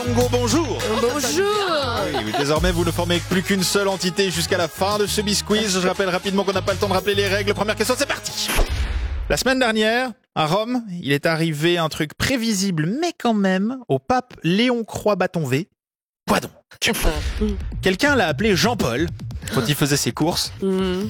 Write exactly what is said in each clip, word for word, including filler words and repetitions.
Tango, bonjour. Bonjour. Oui, oui, désormais, vous ne formez plus qu'une seule entité jusqu'à la fin de ce bisquiz. Je rappelle rapidement qu'on n'a pas le temps de rappeler les règles. Première question, c'est parti. La semaine dernière, à Rome, il est arrivé un truc prévisible, mais quand même, au pape Léon Croix-Bâton-V. Quoi donc? Quelqu'un l'a appelé Jean-Paul quand il faisait ses courses. Mmh.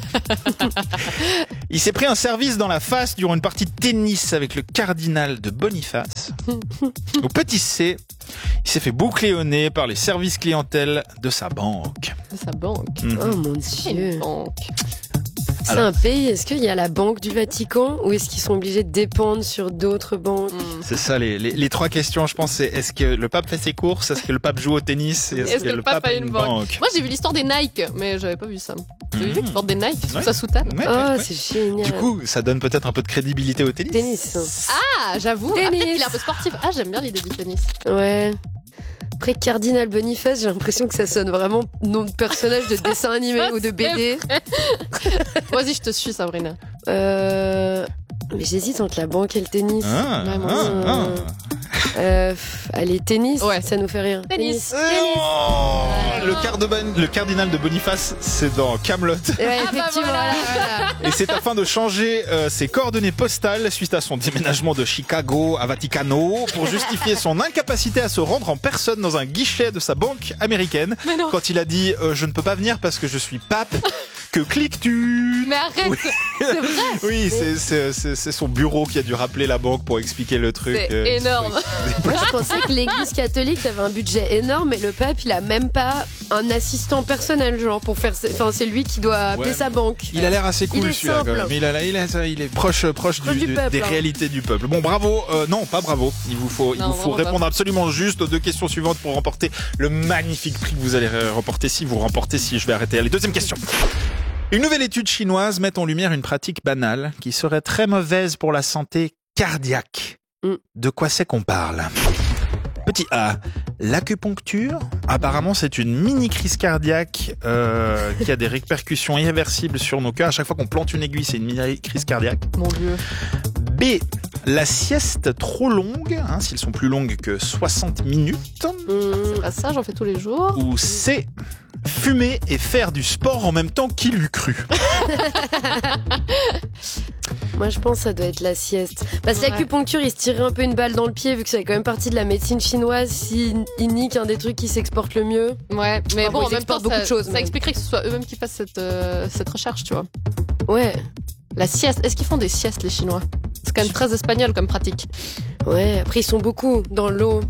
Il s'est pris un service dans la face durant une partie de tennis avec le cardinal de Boniface. Au petit C, il s'est fait boucler au nez par les services clientèle de sa banque. De sa banque. Mmh. Oh mon Dieu. Une banque. C'est Alors. un pays, est-ce qu'il y a la Banque du Vatican ou est-ce qu'ils sont obligés de dépendre sur d'autres banques? Mm. C'est ça, les, les, les trois questions, je pense, c'est est-ce que le pape fait ses courses? Est-ce que le pape joue au tennis? Et Est-ce que le pape a une banque? Moi j'ai vu l'histoire des Nike, mais j'avais pas vu ça. Vous avez vu qu'ils portent des Nike sous Ouais. sa soutane? Ouais, Oh, ouais, ouais. c'est génial. Du coup, ça donne peut-être un peu de crédibilité au tennis. Tennis. Ah, j'avoue. Tennis. Après, il est un peu sportif. Ah, j'aime bien l'idée du tennis. Ouais. Après Cardinal Boniface, j'ai l'impression que ça sonne vraiment nom de personnage de dessin animé ou de B D. Vas-y, je te suis, Sabrina. Euh... Mais j'hésite entre la banque et le tennis. Ah, Ouais, moi ah, aussi. ah. Euh... Allez, tennis, Ouais. ça nous fait rire. Tennis. Oh, le, car de Bon- le cardinal de Boniface, c'est dans Camelot. Ouais, Ah bah effectivement. voilà. voilà. Et c'est afin de changer euh, ses coordonnées postales suite à son déménagement de Chicago à Vaticano pour justifier son incapacité à se rendre en personne dans un guichet de sa banque américaine. Mais non. Quand il a dit euh, je ne peux pas venir parce que je suis pape, que cliques-tu? Mais arrête. Oui. C'est vrai. Oui, c'est, c'est, c'est, c'est son bureau qui a dû rappeler la banque pour expliquer le truc. C'est Euh, énorme. Moi, je pensais que l'église catholique avait un budget énorme, mais le pape, il a même pas un assistant personnel, genre, pour faire. Enfin, c'est lui qui doit appeler Ouais, sa banque. Il a l'air assez cool, Il est celui-là, quand simple. même. Il, a, il, a, il est proche, proche, Proche du, du du- peuple, des hein. réalités du peuple. Bon, bravo. Euh, non, pas bravo. Il vous faut, il Non, vous faut vraiment répondre absolument juste aux deux questions suivantes pour remporter le magnifique prix que vous allez euh, remporter si vous remportez. Si je vais arrêter. Allez, deuxième question. Une nouvelle étude chinoise met en lumière une pratique banale qui serait très mauvaise pour la santé cardiaque. Mm. De quoi c'est qu'on parle? Petit A, l'acupuncture. Apparemment, c'est une mini crise cardiaque euh, qui a des répercussions irréversibles sur nos cœurs. À chaque fois qu'on plante une aiguille, c'est une mini crise cardiaque. Mon Dieu. B, la sieste trop longue, hein, s'ils sont plus longues que soixante minutes. Mmh. Bah, ça, j'en fais tous les jours. Ou C, fumer et faire du sport en même temps qu'il eût cru. Moi, je pense que ça doit être la sieste. Parce que Ouais. l'acupuncture, il se tirait un peu une balle dans le pied, vu que c'est quand même partie de la médecine chinoise. S'il il nique un des trucs qui s'exporte le mieux. Ouais, mais Enfin, bon, bon, en ils même temps, exportent beaucoup ça, de choses, ça mais- expliquerait que ce soit eux-mêmes qui fassent cette, euh, cette recherche, tu vois. Ouais. La sieste. Est-ce qu'ils font des siestes, les Chinois? C'est quand même très espagnol comme pratique. Ouais, après, ils sont beaucoup dans l'eau.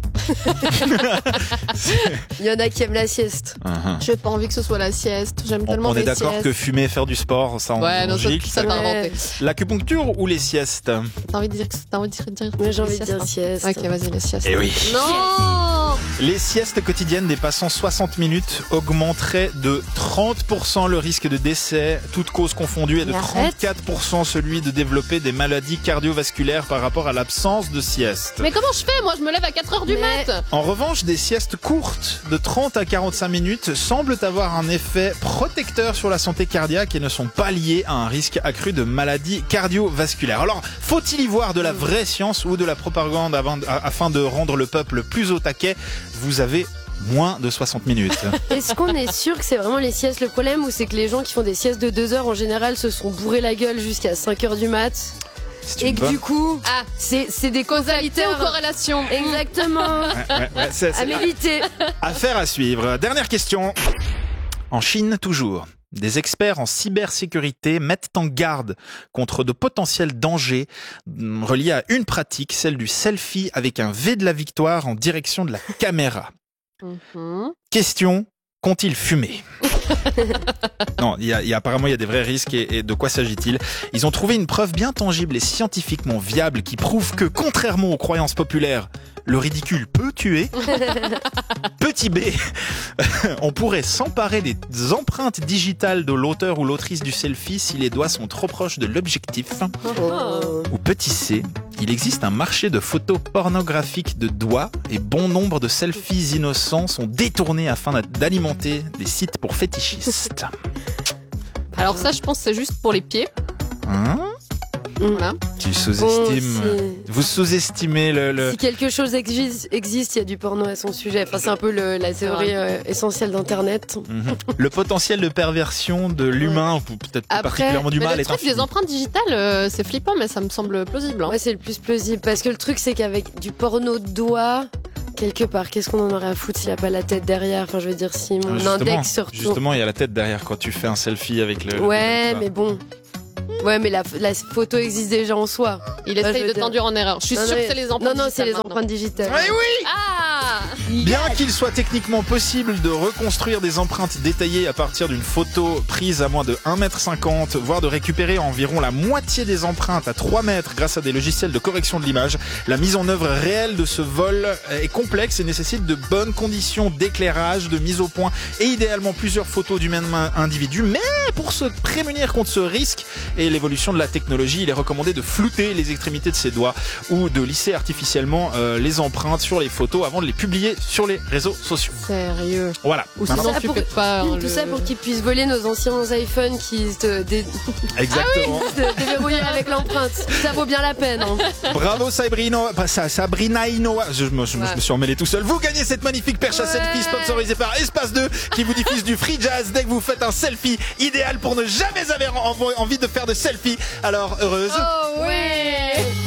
Il y en a qui aiment la sieste. Uh-huh. J'ai pas envie que ce soit la sieste. J'aime On, tellement on est les d'accord siestes. que fumer et faire du sport, ça en Ouais, non, ça, logique. ça t'a Ouais. inventé. L'acupuncture ou les siestes? T'as envie de dire que t'as envie de dire, dire Moi, j'ai les envie de dire siestes, hein. sieste. Ok, vas-y, les siestes. Eh oui. Non. Les siestes quotidiennes dépassant soixante minutes augmenteraient de trente pour cent le risque de décès, toutes causes confondues, et de Mais arrête. trente-quatre pour cent celui de développer des maladies cardiovasculaires par rapport à l'absence de sieste. Mais comment je fais? Moi, je me lève à quatre heures du Mais- mat. En revanche, des siestes courtes de trente à quarante-cinq minutes semblent avoir un effet protecteur sur la santé cardiaque et ne sont pas liées à un risque accru de maladies cardiovasculaires. Alors, faut-il y voir de la vraie science ou de la propagande avant- afin de rendre le peuple plus au taquet? Vous avez moins de soixante minutes. Est-ce qu'on est sûr que c'est vraiment les siestes le problème ou c'est que les gens qui font des siestes de deux heures en général se sont bourrés la gueule jusqu'à cinq heures du mat C'est et une que bonne- du coup, Ah, c'est c'est des causalité ou causalités corrélation? Exactement. Ouais, ouais, ouais, c'est- À c'est- méditer. Affaire à suivre. Dernière question. En Chine, toujours, des experts en cybersécurité mettent en garde contre de potentiels dangers hum, reliés à une pratique, celle du selfie avec un V de la victoire en direction de la caméra. Mhm. Question, qu'ont-ils fumé? Non, il y a, il y a- apparemment il y a des vrais risques et, et de quoi s'agit-il? Ils ont trouvé une preuve bien tangible et scientifiquement viable qui prouve que, contrairement aux croyances populaires, le ridicule peut tuer. Petit B, on pourrait s'emparer des empreintes digitales de l'auteur ou l'autrice du selfie si les doigts sont trop proches de l'objectif. Oh. Ou petit C, il existe un marché de photos pornographiques de doigts et bon nombre de selfies innocents sont détournés afin d'alimenter des sites pour fétichistes. Alors ça, je pense que c'est juste pour les pieds. Hein? Voilà. Tu sous-estimes. Bon, vous sous-estimez le, le... Si quelque chose existe, existe, il y a du porno à son sujet. Enfin, c'est un peu le, la théorie euh, essentielle d'Internet. Mm-hmm. Le potentiel de perversion de l'humain, ou peut-être plus particulièrement du mais mal, le est truc infini. des empreintes digitales, euh, c'est flippant, mais ça me semble plausible. Hein. Ouais, c'est le plus plausible. Parce que le truc, c'est qu'avec du porno de doigt, quelque part, qu'est-ce qu'on en aurait à foutre s'il n'y a pas la tête derrière? Enfin, je veux dire, si mon Justement, index se retourne. justement, il y a la tête derrière quand tu fais un selfie avec le. Ouais, le mais bon. Ouais, mais la, la photo existe déjà en soi. Il Enfin, essaye je veux de dire- t'induire en erreur. Je suis Non, sûre non, que c'est les empreintes Non, non, c'est les digitales empreintes digitales. Oui, oui. Ah Bien qu'il soit techniquement possible de reconstruire des empreintes détaillées à partir d'une photo prise à moins de un mètre cinquante, voire de récupérer environ la moitié des empreintes à trois mètres grâce à des logiciels de correction de l'image, la mise en œuvre réelle de ce vol est complexe et nécessite de bonnes conditions d'éclairage, de mise au point et idéalement plusieurs photos du même individu. Mais pour se prémunir contre ce risque et l'évolution de la technologie, il est recommandé de flouter les extrémités de ses doigts ou de lisser artificiellement euh, les empreintes sur les photos avant de les publier sur les réseaux sociaux. Sérieux. Voilà. Ou Maintenant- sinon, Ça tu pour- fais pas. hein, Tout le- ça pour qu'ils puissent voler nos anciens iPhones qui se, dé... Exactement. se déverrouiller avec l'empreinte. Ça vaut bien la peine. Hein. Bravo Sabrina, pas ça, Sabrina Inoa. Je, me- je me- Ouais. je me suis emmêlé tout seul. Vous gagnez cette magnifique perche à Ouais. selfie sponsorisée par Espace deux qui vous diffuse du free jazz dès que vous faites un selfie, idéal pour ne jamais avoir envie de faire de selfie. Alors heureuse. Oh oui.